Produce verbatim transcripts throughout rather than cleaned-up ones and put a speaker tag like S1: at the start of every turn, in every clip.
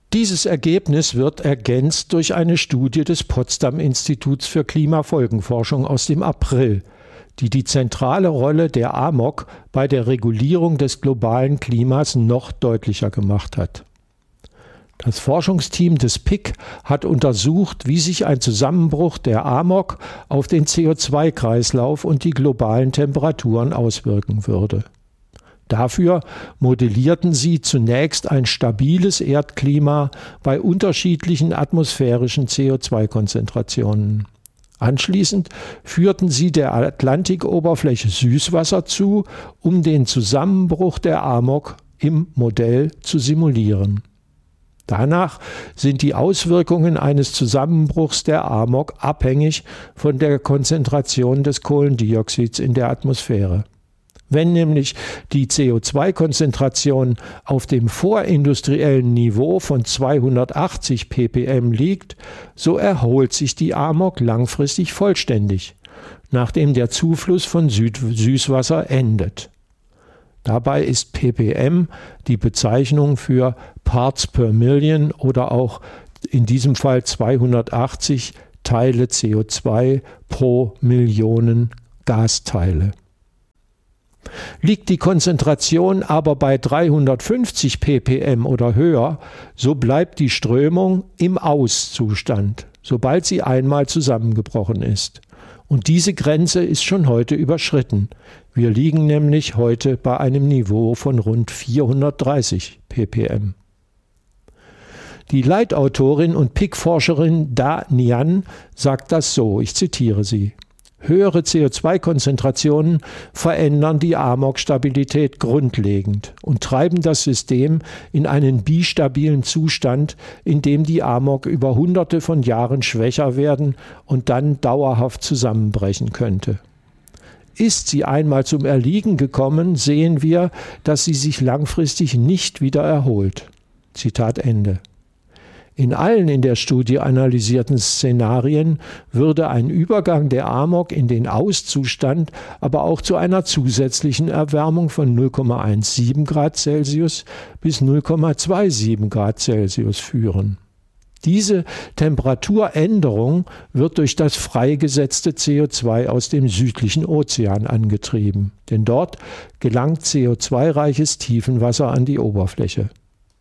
S1: Dieses Ergebnis wird ergänzt durch eine Studie des Potsdam-Instituts für Klimafolgenforschung aus dem April, die die zentrale Rolle der A M O G bei der Regulierung des globalen Klimas noch deutlicher gemacht hat. Das Forschungsteam des P I C hat untersucht, wie sich ein Zusammenbruch der A M O G auf den C O zwei Kreislauf und die globalen Temperaturen auswirken würde. Dafür modellierten sie zunächst ein stabiles Erdklima bei unterschiedlichen atmosphärischen C O zwei Konzentrationen. Anschließend führten sie der Atlantikoberfläche Süßwasser zu, um den Zusammenbruch der A M O G im Modell zu simulieren. Danach sind die Auswirkungen eines Zusammenbruchs der A M O G abhängig von der Konzentration des Kohlendioxids in der Atmosphäre. Wenn nämlich die C O zwei Konzentration auf dem vorindustriellen Niveau von zweihundertachtzig ppm liegt, so erholt sich die A M O G langfristig vollständig, nachdem der Zufluss von Süd- Süßwasser endet. Dabei ist ppm die Bezeichnung für Parts per Million oder auch in diesem Fall zweihundertachtzig Teile C O zwei pro Millionen Gasteile. Liegt die Konzentration aber bei dreihundertfünfzig ppm oder höher, so bleibt die Strömung im Auszustand, sobald sie einmal zusammengebrochen ist. Und diese Grenze ist schon heute überschritten. Wir liegen nämlich heute bei einem Niveau von rund vierhundertdreißig ppm. Die Leitautorin und P I C-Forscherin Da Nian sagt das so, ich zitiere sie: Höhere C O zwei Konzentrationen verändern die A M O G-Stabilität grundlegend und treiben das System in einen bistabilen Zustand, in dem die A M O G über Hunderte von Jahren schwächer werden und dann dauerhaft zusammenbrechen könnte. Ist sie einmal zum Erliegen gekommen, sehen wir, dass sie sich langfristig nicht wieder erholt. Zitat Ende. In allen in der Studie analysierten Szenarien würde ein Übergang der A M O G in den Auszustand aber auch zu einer zusätzlichen Erwärmung von null Komma siebzehn Grad Celsius bis null Komma siebenundzwanzig Grad Celsius führen. Diese Temperaturänderung wird durch das freigesetzte C O zwei aus dem südlichen Ozean angetrieben, denn dort gelangt C O zwei reiches Tiefenwasser an die Oberfläche.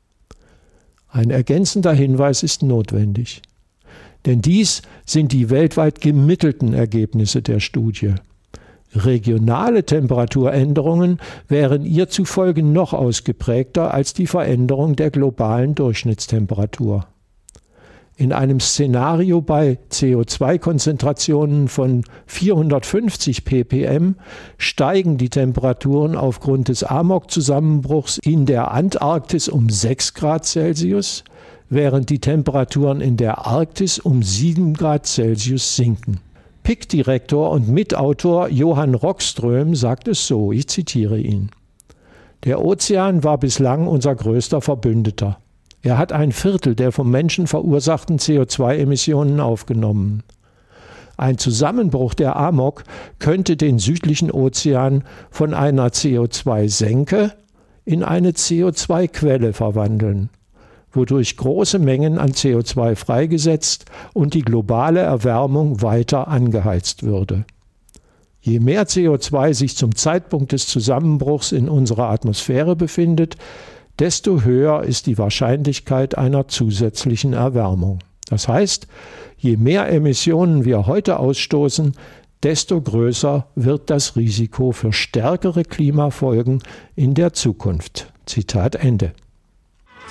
S1: Ein ergänzender Hinweis ist notwendig, denn dies sind die weltweit gemittelten Ergebnisse der Studie. Regionale Temperaturänderungen wären ihr zufolge noch ausgeprägter als die Veränderung der globalen Durchschnittstemperatur. In einem Szenario bei C O zwei Konzentrationen von vierhundertfünfzig ppm steigen die Temperaturen aufgrund des A M O G-Zusammenbruchs in der Antarktis um sechs Grad Celsius, während die Temperaturen in der Arktis um sieben Grad Celsius sinken. P I C-Direktor und Mitautor Johan Rockström sagt es so, ich zitiere ihn: Der Ozean war bislang unser größter Verbündeter. Er hat ein Viertel der vom Menschen verursachten C O zwei Emissionen aufgenommen. Ein Zusammenbruch der A M O G könnte den südlichen Ozean von einer C O zwei Senke in eine C O zwei Quelle verwandeln, wodurch große Mengen an C O zwei freigesetzt und die globale Erwärmung weiter angeheizt würde. Je mehr C O zwei sich zum Zeitpunkt des Zusammenbruchs in unserer Atmosphäre befindet, desto höher ist die Wahrscheinlichkeit einer zusätzlichen Erwärmung. Das heißt, je mehr Emissionen wir heute ausstoßen, desto größer wird das Risiko für stärkere Klimafolgen in der Zukunft. Zitat Ende.